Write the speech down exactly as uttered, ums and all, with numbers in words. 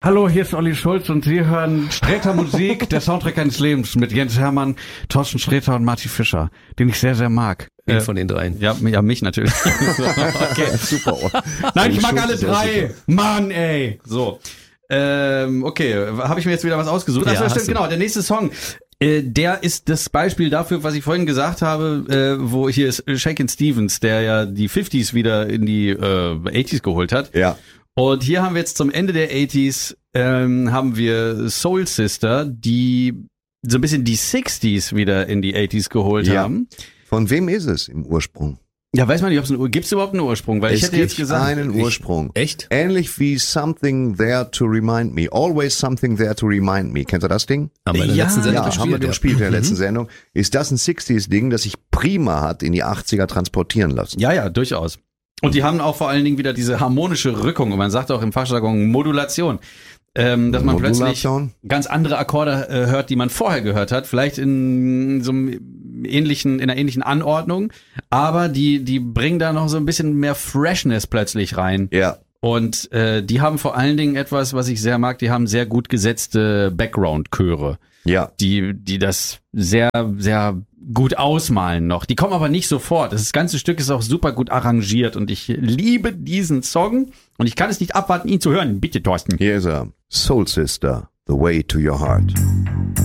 Hallo, hier ist Olli Schulz und Sie hören Sträter Musik, der Soundtrack eines Lebens mit Jens Hermann, Thorsten Sträter und Marty Fischer, den ich sehr, sehr mag. Wen äh, von den dreien? Ja, ja mich natürlich. Okay, super. Nein, ich mag alle drei. Mann, ey. So. Ähm, okay, habe ich mir jetzt wieder was ausgesucht? Ja, Achso, stimmt, du. genau. Der nächste Song, äh, der ist das Beispiel dafür, was ich vorhin gesagt habe, äh, wo hier ist Shakin' Stevens, der ja die fünfziger wieder in die äh, achtziger geholt hat. Ja. Und hier haben wir jetzt zum Ende der achtziger ähm, haben wir Soul Sister, die so ein bisschen die sechziger wieder in die achtziger geholt Ja. haben. Von wem ist es im Ursprung? Ja, weiß man nicht, ob es einen Ur- gibt's überhaupt einen Ursprung? Weil es ich hätte gibt jetzt gesagt, einen Ursprung. Echt? Ähnlich wie Something There to Remind Me. Always Something There to Remind Me. Kennst du das Ding? Haben wir in der Ja, letzten Sendung Ja, gespielt. haben wir ja. gespielt in der Mhm. letzten Sendung. Ist das ein sechziger-Ding, das sich prima hat in die achtziger transportieren lassen? ja, ja, durchaus. Und die haben auch vor allen Dingen wieder diese harmonische Rückung. Und man sagt auch im Fachjargon Modulation. Ähm, dass man Modulation? plötzlich ganz andere Akkorde äh, hört, die man vorher gehört hat. Vielleicht in so einem ähnlichen, in einer ähnlichen Anordnung. Aber die, die bringen da noch so ein bisschen mehr Freshness plötzlich rein. Ja. Und äh, die haben vor allen Dingen etwas, was ich sehr mag, die haben sehr gut gesetzte Background-Chöre, Ja. die, die das sehr, sehr gut ausmalen noch. Die kommen aber nicht sofort. Das ganze Stück ist auch super gut arrangiert und ich liebe diesen Song und ich kann es nicht abwarten, ihn zu hören. Bitte, Thorsten. Hier ist er. Soul Sister, The Way to Your Heart.